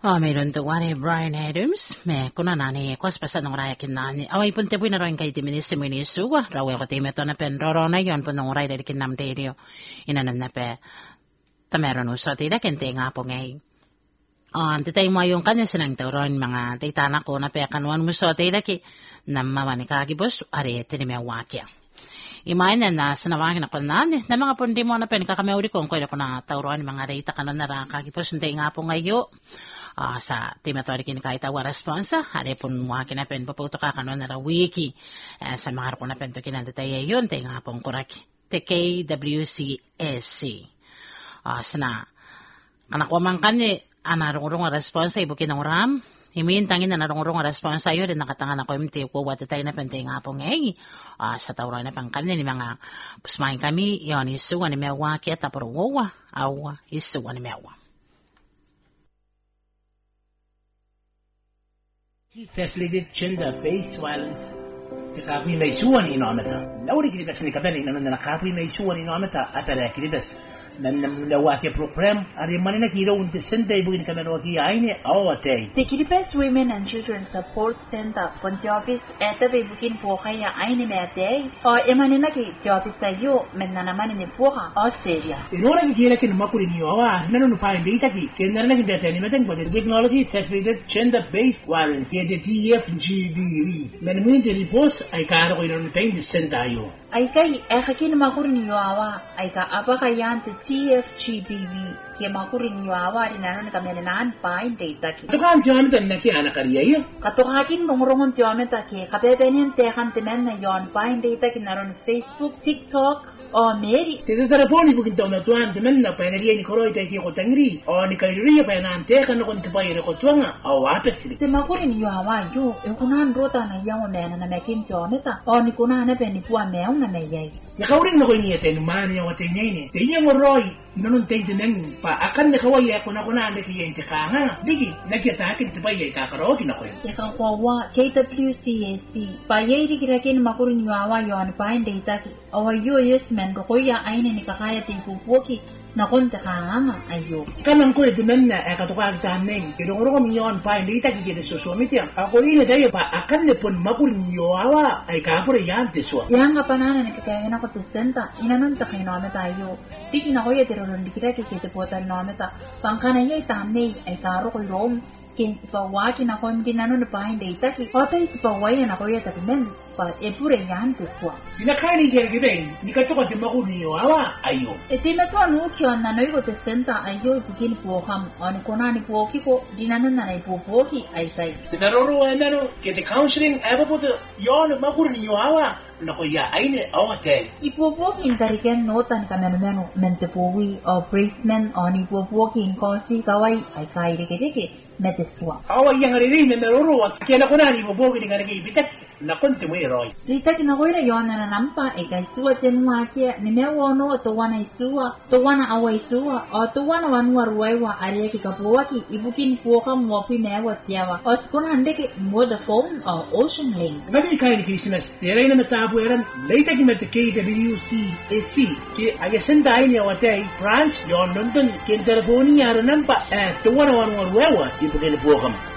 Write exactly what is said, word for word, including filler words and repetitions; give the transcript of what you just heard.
Oh, mayroon to one Brian Adams, me kuna nani kwas pasa ng raya kinani. Away punte po na rin kay timinisi mo ni Suwa, rawe ko timeto na pen roro na yon po nung raya rin kinam derio. Inanan na pe, tameron uso tida kente nga po ngay. On, titay mo yung kanya sinang tauron mga titana ko na pe kanuan mo so tida ki, namamani kagibos, ari tinimewakya. Imain na na sanawangin ako na na mga pundi mo na pen kakamewri kong ko na tauron mga rita kanon na rakagibos, hindi nga po ngayo. Uh, sa timatori kini kahit awa responsa, hari pun wakin na pen paputo ka kanon na wiki uh, sa mga harapon na pen to kinandataya yun, tayo nga pong kurak, T K W C S C. Uh, sana, kanakuha man kani, anarong-rong responsa, ibukin ng ram, himuyin tangin na narong-rong responsa yun, rin nakatangan ako yung tiyo ko, wati tayo na pen tayo nga pong ngay, uh, sa tawra na pang kani, ni mga pusmahin kami, yun, isuwa ni mewaki at tapuruwa, awa, isuwa ni mewa. Facilitated gender-based violence. Kakapi may suwan inometa. Lauri kiribas ni kabeli na nakapi may suwan inometa at ala kiribas. Men lawaki program ari manina kiro unte sente ibu ni kamero ki aine awate. The Kiribati Women and Children Support Center for Jobs eta bebukin pohaya aine mete o emanina ki jobs ayo menna manine poha Australia. Inora ki kira kin makuri ni awa nanu nu pain data ki kenna ki data ni meten but technology facilitated gender based violence ye the T F G B V. Men mun de report ay karo ko ino pain the center ayo. Ay kay ekakin makuri ni awa ay ka apakayan T F G B V ke makuri ni awa rinano kami nan pain data ki. Tukan jam dan na ki ana kariya yo. Katukakin rongrong jam ta ke kapebenen te kan temen na yon pain data ki naron Facebook, TikTok o Mary. Tese sara poni bukin taw na tuan temen na paineriya ni koroi ta ki ko tangri o ni kairiya pa nan te kan ko ntipai ko tuanga o apesri. Te makuri ni awa yo e kunan rota na yang na na mekin joneta o ni kunan na peni puan meong na meyai. Ya kauring na ko niya ten mani ya wate nyene. Te yang roi inonun te tenen pa akan ne kawai ya kuna kuna ande ki yente kanga. Digi nakita kin tipai ya ka karo ki na ko. Ya ka kwa K W C S C pa yeri kirakin makuri ni awa yo an pain data ki o yo yes men ko ya aine ni kakaya te pupoki na konta kanga ayo. Kanang ko itimen na e katuka ta neng. Kidongro ko minyon pain data ki ke social media. Ako rin dai pa akan ne pon makuri ni awa ay ka pure yan teswa. Yang apa nana ni kakaya na ko tesenta inanon ta kay nome tayo. Tiki na ko ya tero ron dikira ke ke pota nome ta. Pangkana yai tamne ay karo ko rom. Kin sipa waki na ko hindi nanon pain data ki. Ota sipa waya na ko ya tamen. Pa epure yan teswa. Sinakani ke ke ben ni katuka te makuri ni awa ayo. Eti na to anu kyo na noi ko tesenta ayo bikin poham on ko na ni poki ko dinanon na po poki ay sai. Tinaroro enero ke te counseling aba po yon makuri ni awa na ko ya aine awate. Ipopoki intariken notan kamenumeno mentepowi o braceman on ipopoki in kosi kawai ay kai deke deke meteswa. Awa yang ari ni meroro wa ke na ko na ni ipopoki ni kanake ibitak na konti mo iroi. Rita kinakoira yon na nampa e kai suwa tenwa kia ni mewono to wana isua to wana awa isua o to wana wanua ruaiwa aria ki kapuaki ibukin puoka mwopi mewa tiawa o skona handeke Vodafone o Ocean Link. Nabi kai ni kisimas terai na metabu eran leita ki mete K W C S C ki agesenda ai ni awate France yon London ki telefoni yara nampa e to wana wanua ruaiwa ibukin puoka.